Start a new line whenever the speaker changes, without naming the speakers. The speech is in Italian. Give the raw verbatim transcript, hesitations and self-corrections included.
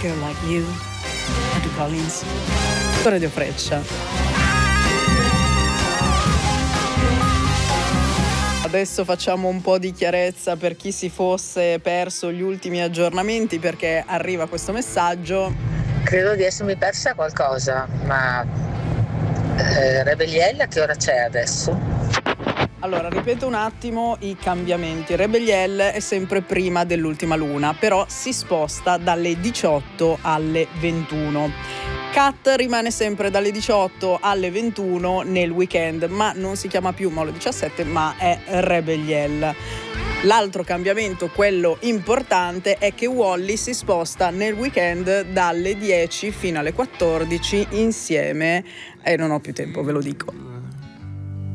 Girl Like You, Andrew Collins, Radio Freccia. Adesso facciamo un po' di chiarezza per chi si fosse perso gli ultimi aggiornamenti, perché arriva questo messaggio.
Credo di essermi persa qualcosa, ma eh, Rebelliella che ora c'è adesso?
Allora, ripeto un attimo i cambiamenti. Rebelliel è sempre prima dell'ultima luna, però si sposta dalle diciotto alle ventuno. Cat rimane sempre dalle diciotto alle ventuno nel weekend, ma non si chiama più Molo diciassette, ma è Rebelliel. L'altro cambiamento, quello importante, è che Wally si sposta nel weekend dalle dieci fino alle quattordici insieme, e non ho più tempo, ve lo dico.